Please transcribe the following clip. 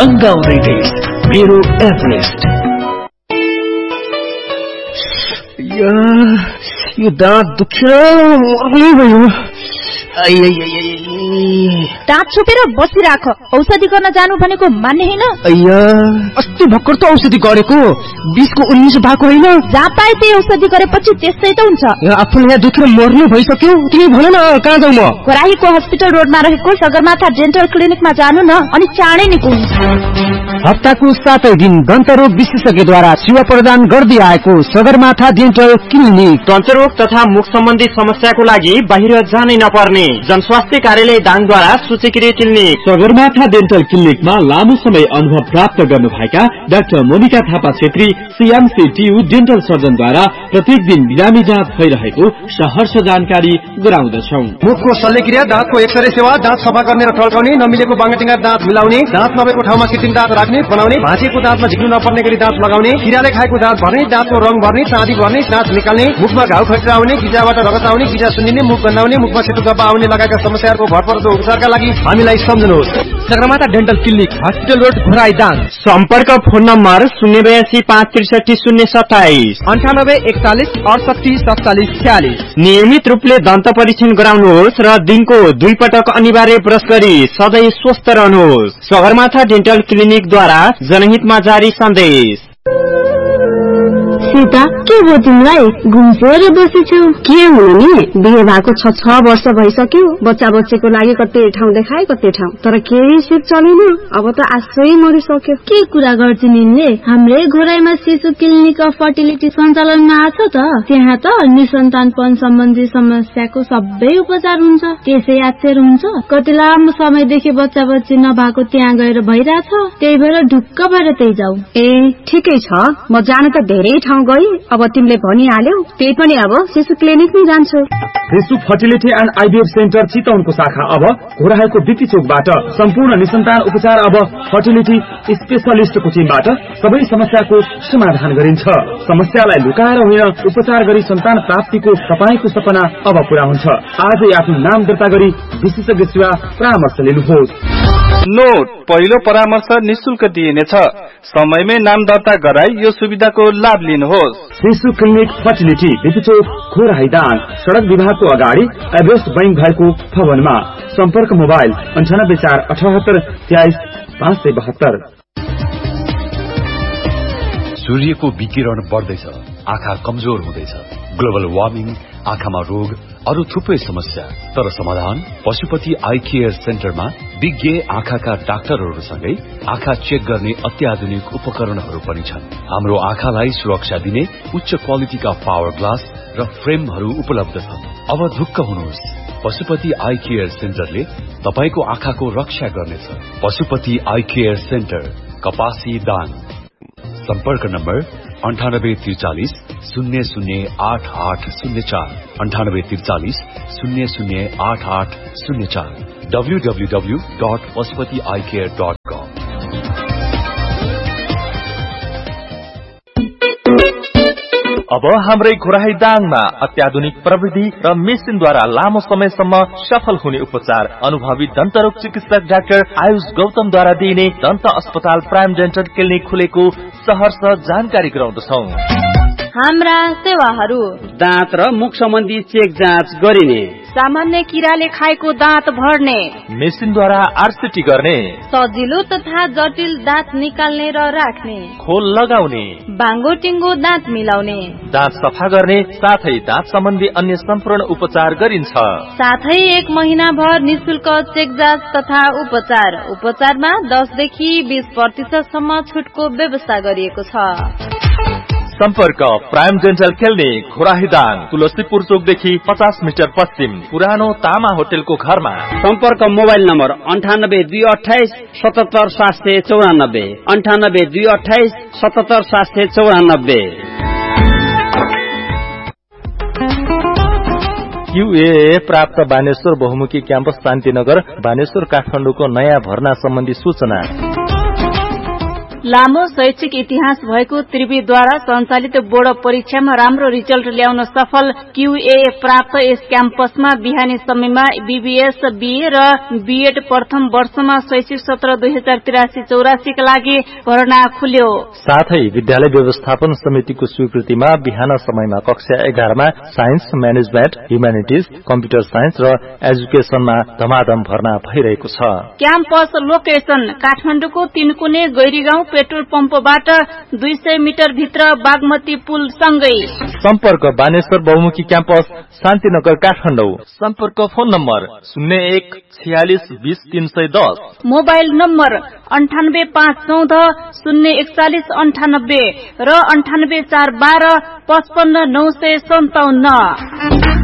रंगाउँदै देश मेरो एभरेस्ट। यो दाँत दुख्यो भयो। दाँत छोपेर बसिराख। औषधि गर्न जानु भनेको मान्ने हैन? अस्ति भर्खर त औषधि गरेको, 20 को 19 भएको हैन? जहाँ पाए त्यही औषधि गरेपछि त्यस्तै त हुन्छ। आफूले यहाँ दुखेर मर्नु भइसक्यो। तिमी भन न कहाँ जाऊ म? घोराहीको हस्पिटल रोडमा रहेको सगरमाथा डेन्टल क्लिनिकमा जानु न, अनि चाँडै निको हुन्छ। हप्ताको 7 दिन दन्तरोग विशेषज्ञद्वारा सेवा प्रदान गर्दै आएको सगरमाथा डेन्टल क्लिनिक। दन्तरोग तथा मुख सम्बन्धी समस्याको लागि बाहिर जानै नपर्ने जनस्वास्थ्य कार्यालय दाङद्वारा सूचीकृत क्लिनिक। सगरमाथा डेन्टल क्लिनिकमा लामो समय अनुभव प्राप्त गर्नुभएका doctor Monika Thapa Chhetri CMCTU dental सर्जनद्वारा प्रत्येक दिन बिरामी जाँच भइरहेको सहर्ष जानकारी गराउँदछौं। मुखको शल्यक्रिया, दाँतको एक्सरे सेवा, दाँत सफा गर्ने र टल्काउने, नमिलेको बाङ्गाटिङ्गा दाँत मिलाउने, दाँत नभएको ठाउँमा कृत्रिम दाँत राख्ने बनाउने, भाँचिएको दाँतमा झिक्नु नपर्ने गरी दाँत लगाउने, किराले खाएको दाँत भर्ने, दाँतको रङ भर्ने, चाँदी भर्ने, दाँत निकाल्ने, मुखमा घाउ खटिरा आउने, गिजाबाट रगत आउने, गिजा सुन्निने, मुख गन्हाउने, मुखमा सेतो गब्बा आउने लगायतका समस्याहरूको भरपर्दो उपचारका लागि हामीलाई सम्झनुहोस्। Sagarmatha dental clinic, hospital road, Ghorahi Dang. सम्पर्क फोन नम्बर 082 563 027 98 41 68 47 46। नियमित रूपले दन्त परीक्षण गराउनुहोस् र दिनको 2 पटक अनिवार्य ब्रश गरी सधैँ स्वस्थ रहनुहोस्। सगरमाथा डेन्टल क्लिनिकद्वारा जनहितमा जारी सन्देश। सीता, के भयो तिमीलाई? घुम्सेर बसेछौ? के हुनु नि? बिहे भएको 6 वर्ष भइसक्यो। बच्चा बच्चीको लागि कतै ठाउँ देखाए कतै ठाउँ, तर केही सिप चलेन। अब त आशै मरिसक्यो। के कुरा गर्छ निले? हाम्रै घोराईमा शिशु क्लिनिक अफ फर्टिलिटी सञ्चालनमा आछ त। त्यहाँ त निसन्तानपन सम्बन्धी समस्याको सबै उपचार हुन्छ। त्यसै आश्चर्य हुन्छ कति लामो समयदेखि बच्चा बच्ची नभएको त्यहाँ गएर भइरहेछ। त्यही भएर ढुक्क भएर त्यही जाऊ। ए ठिकै छ, म जान त धेरै ठाउँ गई। अब तिमीले भनिहाल्यौ, त्यही पनि अब शिशु क्लिनिकमै जान्छु। शिशु फर्टिलिटी एन्ड IVF सेन्टर चितवनको शाखा अब घोराहीको BP चोकबाट। सम्पूर्ण निसन्तान उपचार अब फर्टिलिटी स्पेशलिस्टको टिमबाट सबै समस्याको समाधान गरिन्छ। समस्यालाई लुकाएर होइन, उपचार गरी सन्तान प्राप्तिको तपाईको सपना अब पूरा हुन्छ। आजै आफ्नो नाम दर्ता गरी विशेषज्ञ सेवा परामर्श लिनुहोस्। नोट, पहिलो परामर्श निशुल्क दिइनेछ। समयमै नाम दर्ता गराई यो सुविधाको लाभ लिनुहोस्। शिशु क्लिनिक फर्टिलिटी, BP चोक, घोराही दाङ, सड़क विभागको अगाडि एभरेस्ट बैंक भएको भवनमा। सम्पर्क मोबाइल 98 478 23 572। सूर्यको विकिरण बढ्दैछ, आँखा कमजोर हुँदैछ। ग्लोबल वार्मिङ, आँखामा रोग, अरू थुप्रै समस्या। तर समाधान पशुपति आई केयर सेन्टरमा विज्ञ आँखाका डाक्टरहरूसँगै आँखा चेक गर्ने अत्याधुनिक उपकरणहरू पनि छन्। हाम्रो आँखालाई सुरक्षा दिने उच्च क्वालिटीका पावर ग्लास र फ्रेमहरू उपलब्ध छन्। अब ढुक्क हुनुहोस्, पशुपति आई केयर सेन्टरले तपाईको आँखाको रक्षा गर्नेछ। पशुपति आई केयर सेन्टर, कपासी दाङ। सम्पर्क नम्बर 98 43 008804 98 43 008804 www.pashupatieyecare.com। अब हाम्रै घोराही दाङमा अत्याधुनिक प्रविधि र मेसिनद्वारा लामो समयसम्म सफल हुने उपचार अनुभवी दन्तरोग चिकित्सक डाक्टर आयुष गौतमद्वारा दिइने दन्त अस्पताल प्राइम डेन्टल क्लिनिक खुलेको सहर्ष जानकारी गराउँदछौं। हाम्रा सेवाहरू: दाँत र मुख सम्बन्धी चेक जाँच गरिने, सामान्य किराले खाएको दाँत भर्ने, मेसिनद्वारा RCT गर्ने, सजिलो तथा जटिल दाँत निकाल्ने र राख्ने, खोल लगाउने, बाङ्गो टिङ्गो दाँत मिलाउने, दाँत सफा गर्ने, साथै दाँत सम्बन्धी अन्य सम्पूर्ण उपचार गरिन्छ। साथै 1 महिनाभर निशुल्क चेक जाँच तथा उपचारमा 10 देखि 20% सम्म छुटको व्यवस्था गरिएको छ। सम्पर्क prime dental clinic, Ghorahi Dang, Tulsipur चोकदेखि 50 metre पश्चिम, पुरानो तामा होटेलको घरमा। सम्पर्क मोबाइल नम्बर 98 228 77 794 98 228 77 794। UAA प्राप्त बानेश्वर बहुमुखी क्याम्पस शान्तिनगर, बानेश्वर, काठमाडौँको नयाँ भर्ना सम्बन्धी सूचना। लामो शैक्षिक इतिहास भएको त्रिवीद्वारा सञ्चालित बोर्ड परीक्षामा राम्रो रिजल्ट ल्याउन सफल QA प्राप्त यस क्याम्पसमा बिहानी समयमा BBS BA र बीएड प्रथम वर्षमा शैक्षिक सत्र 2083-84 का लागि भर्ना खुल्यो। साथै विद्यालय व्यवस्थापन समितिको स्वीकृतिमा बिहान समयमा कक्षा 11 मा science, management, humanities, computer science र एजुकेशनमा धमाधम भर्ना भइरहेको छ। क्याम्पस लोकेशन काठमाडौँको तीनकुने गैरीगाउँ पेट्रोल पम्पबाट 200 मिटर भित्र बागमती पुल सँगै। सम्पर्क बानेश्वर बहुमुखी क्याम्पस शान्तिनगर काठमाडौँ। सम्पर्क फोन नम्बर 01 46 20 310, मोबाइल नम्बर 98 514 041 98 र 98 412 55 957।